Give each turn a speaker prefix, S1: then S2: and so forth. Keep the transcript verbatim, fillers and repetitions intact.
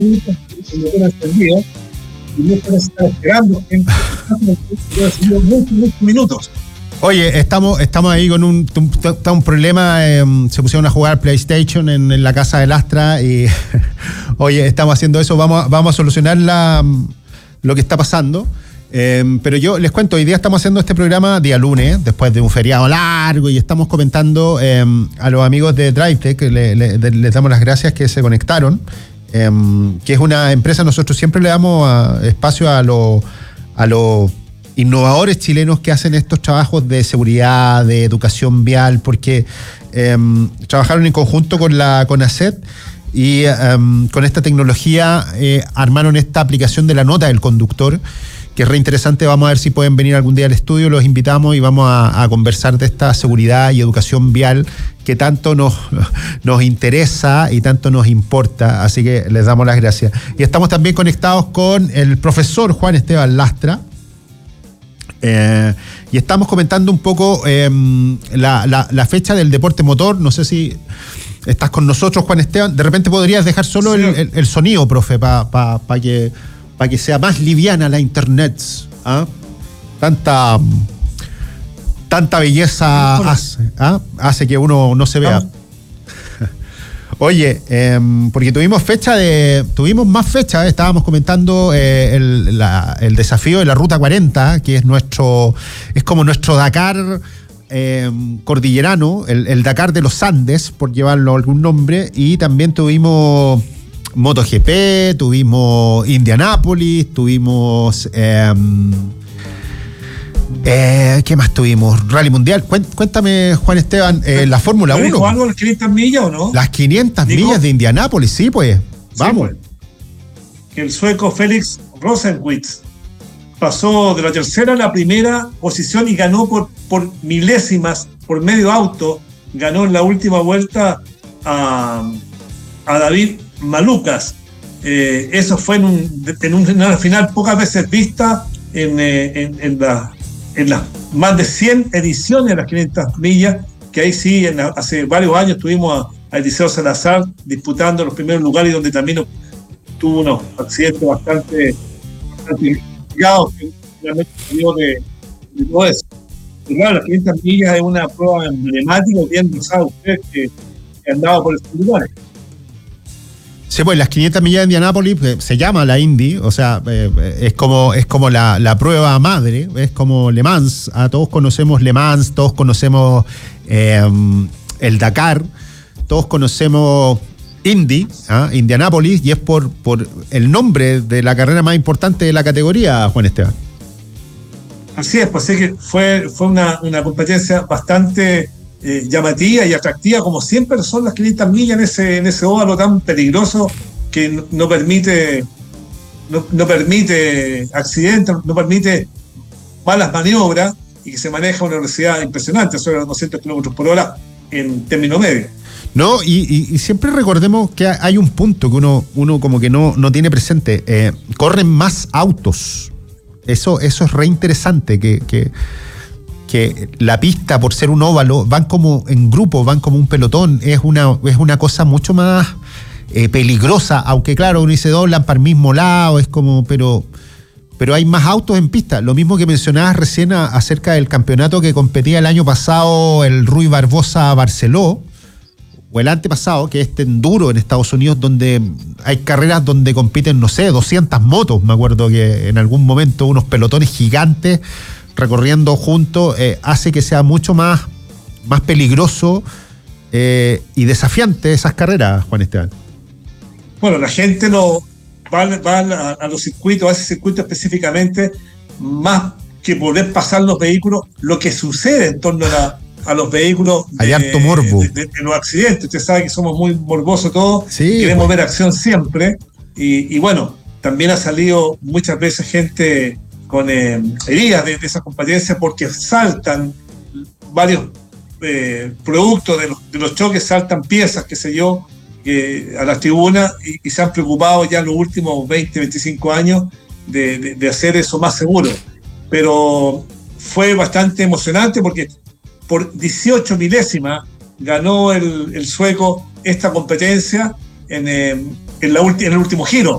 S1: minutos con el motor encendido y no puedes estar esperando en muchos, muchos minutos.
S2: Oye, estamos, estamos ahí con un, un, un problema, eh, se pusieron a jugar PlayStation en, en la casa del Astra y oye, estamos haciendo eso, vamos, vamos a solucionar la, lo que está pasando. Eh, pero yo les cuento, hoy día estamos haciendo este programa día lunes, después de un feriado largo, y estamos comentando eh, a los amigos de DriveTech, le, le, les damos las gracias que se conectaron, eh, que es una empresa, nosotros siempre le damos a, espacio a los a los innovadores chilenos que hacen estos trabajos de seguridad, de educación vial, porque eh, trabajaron en conjunto con la CONACET y eh, con esta tecnología eh, armaron esta aplicación de la nota del conductor, que es re interesante. Vamos a ver si pueden venir algún día al estudio, los invitamos y vamos a, a conversar de esta seguridad y educación vial que tanto nos, nos interesa y tanto nos importa, así que les damos las gracias. Y estamos también conectados con el profesor Juan Esteban Lastra, eh, y estamos comentando un poco eh, la, la, la fecha del deporte motor. No sé si estás con nosotros, Juan Esteban. De repente podrías dejar solo sí. el, el, el sonido, profe, para pa, pa que... para que sea más liviana la internet, ¿ah? Tanta, tanta belleza hace, ¿ah? hace que uno no se vea. Oye, eh, porque tuvimos fecha de, tuvimos más fecha, eh, estábamos comentando eh, el, la, el desafío de la Ruta cuarenta, que es nuestro, es como nuestro Dakar eh, cordillerano, el, el Dakar de los Andes, por llevarlo algún nombre, y también tuvimos MotoGP, tuvimos Indianápolis, tuvimos eh, eh, ¿qué más tuvimos? Rally Mundial. Cuéntame, Juan Esteban, eh, la Fórmula uno.
S1: ¿Dijo algo las quinientas millas o no?
S2: Las quinientas
S1: ¿Dijo?
S2: millas de Indianápolis, sí, pues. Vamos.
S1: Sí, pues. Que el sueco Felix Rosenqvist pasó de la tercera a la primera posición y ganó por, por milésimas, por medio auto, ganó en la última vuelta a, a David Malucas. Eh, eso fue en, un, en una final pocas veces vista en, eh, en, en, la, en las más de cien ediciones de las quinientas millas, que ahí sí, en la, hace varios años tuvimos a, a Eliseo Salazar disputando los primeros lugares, donde también tuvo unos accidentes bastante, bastante complicados, que realmente salió de, de todo eso. Pero claro, las quinientas millas es una prueba emblemática, bien lo sabe usted, que, que andaba por estos lugares.
S2: Sí, pues las quinientas millas de Indianápolis eh, se llama la Indy, o sea, eh, es como, es como la, la prueba madre, es como Le Mans. Ah, todos conocemos Le Mans, todos conocemos eh, el Dakar, todos conocemos Indy, ¿ah? Indianápolis, y es por, por el nombre de la carrera más importante de la categoría, Juan Esteban.
S1: Así es, pues sí que fue, fue una, una competencia bastante Eh, llamativa y atractiva, como siempre son las quinientas millas en ese, en ese óvalo tan peligroso que no, no permite no, no permite accidentes, no permite malas maniobras, y que se maneja a una velocidad impresionante, sobre doscientos kilómetros por hora en término medio.
S2: No, y, y, y siempre recordemos que hay un punto que uno, uno como que no, no tiene presente. Eh, corren más autos. Eso, eso es re interesante, que, que que la pista, por ser un óvalo, van como en grupo, van como un pelotón, es una, es una cosa mucho más eh, peligrosa, aunque claro, uno se doblan para el mismo lado, es como, pero, pero hay más autos en pista. Lo mismo que mencionabas recién a, acerca del campeonato que competía el año pasado el Rui Barbosa Barceló, o el antepasado, que es este enduro en Estados Unidos, donde hay carreras donde compiten, no sé, doscientas motos. Me acuerdo que en algún momento unos pelotones gigantes recorriendo juntos, eh, hace que sea mucho más, más peligroso eh, y desafiante esas carreras, Juan Esteban.
S1: Bueno, la gente no va, va a, a los circuitos, a ese circuito específicamente, más que poder pasar los vehículos, lo que sucede en torno a, la, a los vehículos de,
S2: hay harto morbo.
S1: De, de, de los accidentes. Usted sabe que somos muy morbosos todos,
S2: sí,
S1: queremos
S2: pues ver
S1: acción siempre, y, y bueno, también ha salido muchas veces gente con eh, heridas de, de esa competencia, porque saltan varios eh, productos de los, de los choques, saltan piezas, qué sé yo, eh, a las tribunas, y, y se han preocupado ya en los últimos veinte, veinticinco años de, de, de hacer eso más seguro. Pero fue bastante emocionante porque por dieciocho milésimas ganó el, el sueco esta competencia en, eh, en, la ulti, en el último giro.